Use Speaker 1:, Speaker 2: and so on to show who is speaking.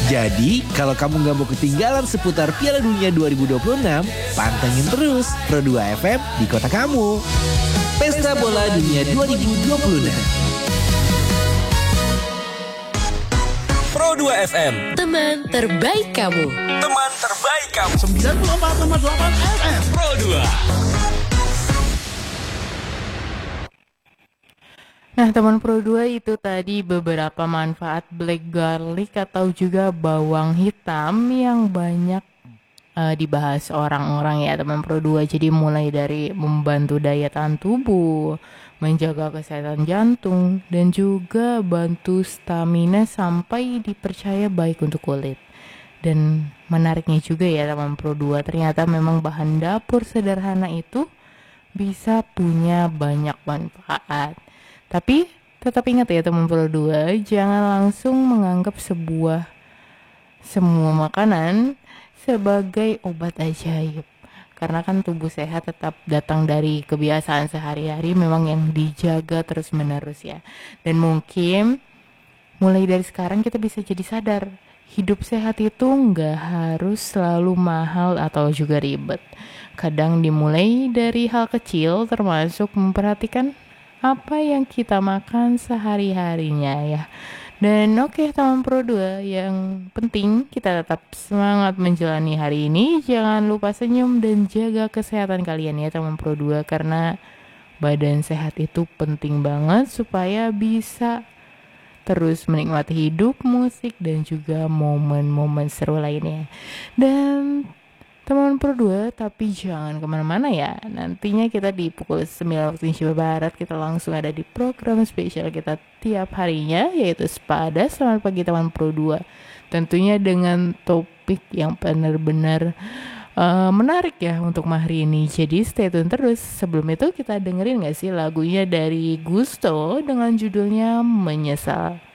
Speaker 1: Jadi, kalau kamu nggak mau ketinggalan seputar Piala Dunia 2026, pantengin terus Pro 2 FM di kota kamu. Pesta Bola Dunia 2026.
Speaker 2: Pro 2 FM.
Speaker 3: Teman terbaik kamu.
Speaker 2: Teman terbaik kamu.
Speaker 4: 94,8 FM.
Speaker 2: Pro 2.
Speaker 5: Nah, teman Pro 2 itu tadi beberapa manfaat black garlic atau juga bawang hitam yang banyak dibahas orang-orang ya teman Pro 2. Jadi mulai dari membantu daya tahan tubuh, menjaga kesehatan jantung, dan juga bantu stamina sampai dipercaya baik untuk kulit. Dan menariknya juga ya teman Pro 2, ternyata memang bahan dapur sederhana itu bisa punya banyak manfaat. Tapi tetap ingat ya teman Pro 2, jangan langsung menganggap semua makanan sebagai obat ajaib. Karena kan tubuh sehat tetap datang dari kebiasaan sehari-hari memang yang dijaga terus menerus ya. Dan mungkin mulai dari sekarang kita bisa jadi sadar, hidup sehat itu nggak harus selalu mahal atau juga ribet. Kadang dimulai dari hal kecil termasuk memperhatikan apa yang kita makan sehari-harinya ya. Dan oke, teman Pro 2, yang penting kita tetap semangat menjalani hari ini. Jangan lupa senyum dan jaga kesehatan kalian ya teman Pro 2, karena badan sehat itu penting banget supaya bisa terus menikmati hidup, musik, dan juga momen-momen seru lainnya. Dan teman Pro 2, tapi jangan kemana-mana ya. Nantinya kita di pukul 9 waktu Indonesia Barat, kita langsung ada di program spesial kita tiap harinya, yaitu Sepada. Selamat pagi teman Pro 2. Tentunya dengan topik yang benar-benar menarik ya untuk hari ini. Jadi stay tune terus. Sebelum itu kita dengerin gak sih lagunya dari Gusto dengan judulnya Menyesal.